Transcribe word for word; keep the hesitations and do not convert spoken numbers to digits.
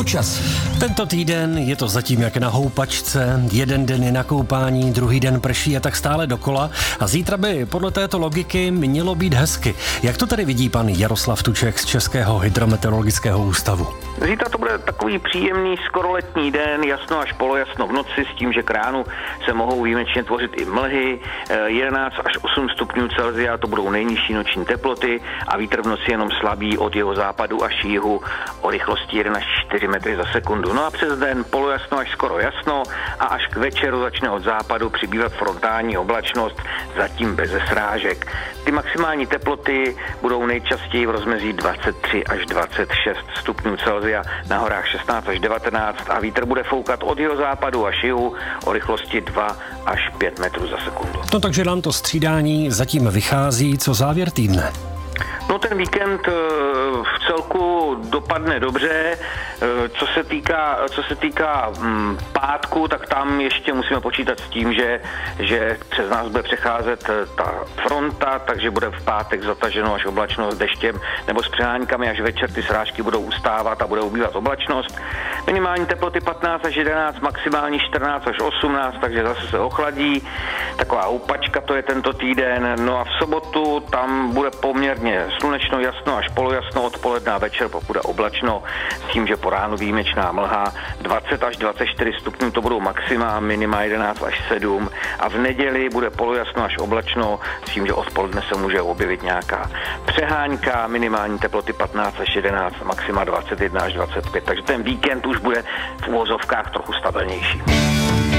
Počasí. Tento týden je to zatím jak na houpačce, jeden den je na koupání, druhý den prší a tak stále dokola a zítra by podle této logiky mělo být hezky. Jak to tady vidí pan Jaroslav Tuček z Českého hydrometeorologického ústavu? Zítra to bude takový příjemný skoro letní den, jasno až polojasno v noci, s tím, že k ránu se mohou výjimečně tvořit i mlhy, jedenáct až osm stupňů Celsia, to budou nejnižší noční teploty a vítr v noci jenom slabý od jeho západu až jihu o rychlosti jedna až čtyři metry za sekundu. No a přes den polojasno až skoro jasno a až k večeru začne od západu přibývat frontální oblačnost, zatím bez srážek. Ty maximální teploty budou nejčastěji v rozmezí dvacet tři až dvacet šest stupňů Celsia, na horách šestnáct až devatenáct a vítr bude foukat od jeho západu až jihu o rychlosti dva až pět metrů za sekundu. No takže nám to střídání zatím vychází. Co závěr týdne? No ten víkend v celku dopadne dobře. Co se týká, co se týká m, pátku, tak tam ještě musíme počítat s tím, že, že přes nás bude přecházet ta fronta, takže bude v pátek zataženo až oblačnost deštěm nebo s přeháňkami, až večer ty srážky budou ustávat a bude ubývat oblačnost. Minimální teploty patnáct až jedenáct, maximální čtrnáct až osmnáct, takže zase se ochladí. Taková houpačka to je tento týden. No a v sobotu tam bude poměrně slunečno, jasno až polojasno, odpoledne a večer pokud je oblačno, s tím, že po ránu výjimečná mlha, dvacet až dvacet čtyři stupňů to budou maxima, minima jedenáct až sedm a v neděli bude polojasno až oblačno, s tím, že odpoledne se může objevit nějaká přeháňka, minimální teploty patnáct až jedenáct, maxima dvacet jedna až dvacet pět, takže ten víkend už bude v uvozovkách trochu stabilnější.